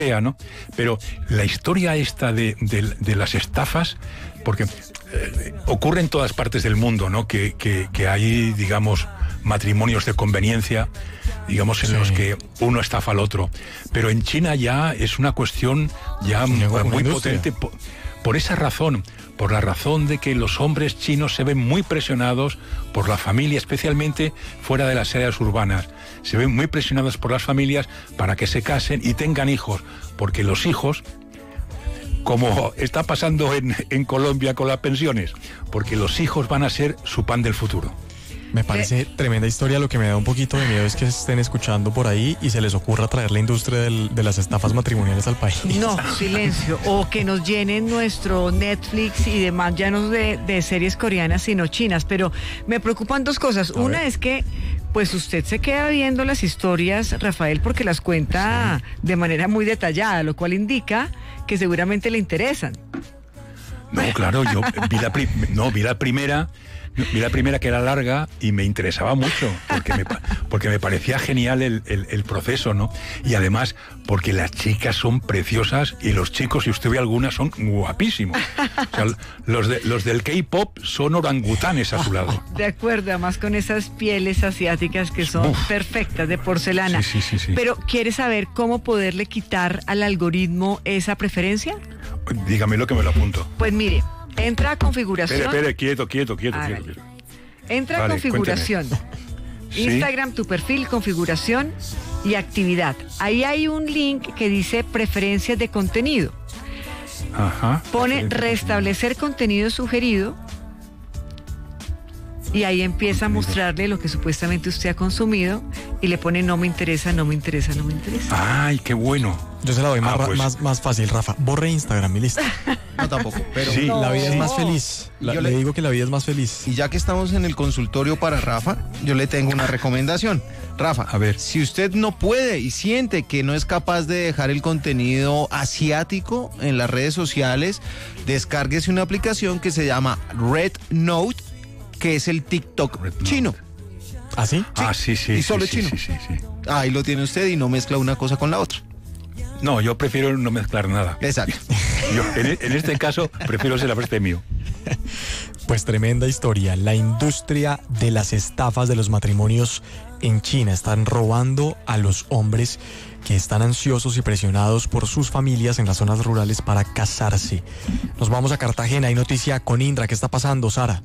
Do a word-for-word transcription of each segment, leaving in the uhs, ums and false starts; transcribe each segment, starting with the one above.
¿no? Pero la historia esta de, de, de las estafas, porque eh, ocurre en todas partes del mundo, ¿no? Que, que, que hay, digamos, matrimonios de conveniencia, digamos, en sí. los que uno estafa al otro. Pero en China ya es una cuestión ya sí, muy, muy potente por, por esa razón, por la razón de que los hombres chinos se ven muy presionados por la familia, especialmente fuera de las áreas urbanas. Se ven muy presionados por las familias para que se casen y tengan hijos, porque los hijos, como está pasando en, en Colombia con las pensiones, porque los hijos van a ser su pan del futuro. Me parece tremenda historia. Lo que me da un poquito de miedo es que estén escuchando por ahí y se les ocurra traer la industria del, de las estafas matrimoniales al país. No, silencio. O que nos llenen nuestro Netflix y demás llenos de, de series coreanas, sino chinas. Pero me preocupan dos cosas. Una es que pues usted se queda viendo las historias, Rafael, porque las cuenta sí. de manera muy detallada, lo cual indica que seguramente le interesan. No, claro, yo vi la, pri- no, vi la primera... Vi la primera, que era larga, y me interesaba mucho, porque me, porque me parecía genial el, el, el proceso, ¿no? Y además, porque las chicas son preciosas y los chicos, si usted ve algunas, son guapísimos. O sea, los, de, los del K-pop son orangutanes a su lado. De acuerdo, además con esas pieles asiáticas que son Uf. perfectas, de porcelana. Sí, sí, sí, sí. Pero, ¿quiere saber cómo poderle quitar al algoritmo esa preferencia? Dígame lo que me lo apunto. Pues mire, entra a configuración. Espere, espere, quieto, quieto, quieto, ah, quieto, quieto. Entra vale, a configuración. Instagram, ¿sí? Tu perfil, configuración y actividad. Ahí hay un link que dice preferencias de contenido. Ajá. Pone restablecer contenido sugerido. Y ahí empieza a mostrarle lo que supuestamente usted ha consumido y le pone no me interesa, no me interesa, no me interesa. Ay, qué bueno. Yo se la doy ah, más, pues. más, más fácil, Rafa. Borre Instagram y listo. No, tampoco, pero sí, la vida sí. es más feliz. La, le, le digo que la vida es más feliz. Y ya que estamos en el consultorio para Rafa, yo le tengo una recomendación. Rafa, a ver, si usted no puede y siente que no es capaz de dejar el contenido asiático en las redes sociales, descárguese una aplicación que se llama Red Note, que es el TikTok Red chino. ¿Ah, sí? sí? Ah, sí, sí. Y solo sí, chino. Sí, sí, sí, sí. Ahí lo tiene usted y no mezcla una cosa con la otra. No, yo prefiero no mezclar nada. Exacto. Yo, en, en este caso, prefiero ser la frente mío. Pues tremenda historia. La industria de las estafas de los matrimonios en China. Están robando a los hombres que están ansiosos y presionados por sus familias en las zonas rurales para casarse. Nos vamos a Cartagena. Hay noticia con Indra. ¿Qué está pasando, Sara?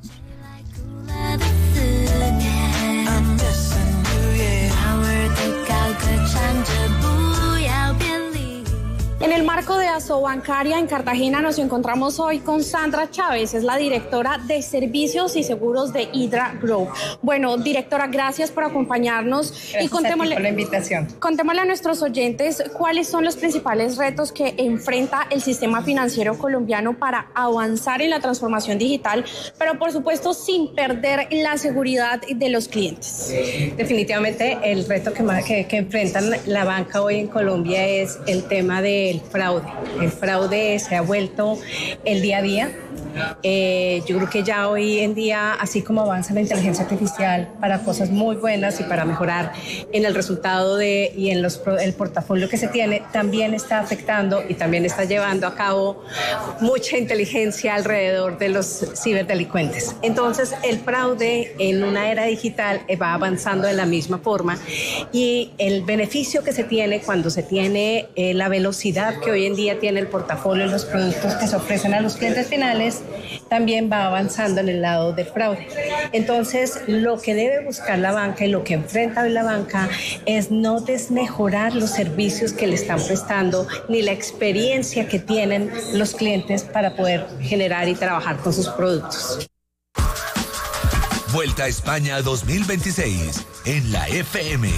En el marco de Asobancaria en Cartagena nos encontramos hoy con Sandra Chávez, es la directora de Servicios y Seguros de Hydra Group. Bueno, directora, gracias por acompañarnos. Gracias y contémosle, a ti por la invitación. Contémosle a nuestros oyentes cuáles son los principales retos que enfrenta el sistema financiero colombiano para avanzar en la transformación digital, pero por supuesto sin perder la seguridad de los clientes. Definitivamente el reto que, que, que enfrentan la banca hoy en Colombia es el tema de el fraude. El fraude se ha vuelto el día a día. Eh, yo creo que ya hoy en día, así como avanza la inteligencia artificial para cosas muy buenas y para mejorar en el resultado de y en los el portafolio que se tiene, también está afectando y también está llevando a cabo mucha inteligencia alrededor de los ciberdelincuentes. Entonces, el fraude en una era digital va avanzando de la misma forma y el beneficio que se tiene cuando se tiene eh, la velocidad que hoy en día tiene el portafolio y los productos que se ofrecen a los clientes finales también va avanzando en el lado del fraude. Entonces, lo que debe buscar la banca y lo que enfrenta hoy la banca es no desmejorar los servicios que le están prestando ni la experiencia que tienen los clientes para poder generar y trabajar con sus productos. Vuelta a España dos mil veintiséis en la F M.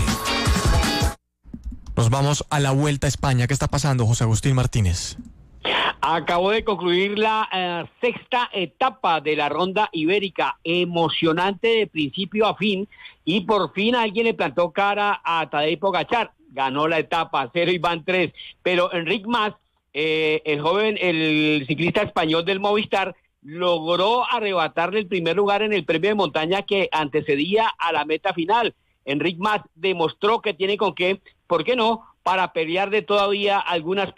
Nos vamos a la Vuelta a España. ¿Qué está pasando, José Agustín Martínez? Acabó de concluir la uh, sexta etapa de la ronda ibérica, emocionante de principio a fin, y por fin alguien le plantó cara a Tadej Pogačar, ganó la etapa, cero y van tres, pero Enric Mas, eh, el joven, el ciclista español del Movistar, logró arrebatarle el primer lugar en el premio de montaña que antecedía a la meta final. Enric Mas demostró que tiene con qué, ¿por qué no?, para pelear de todavía algunas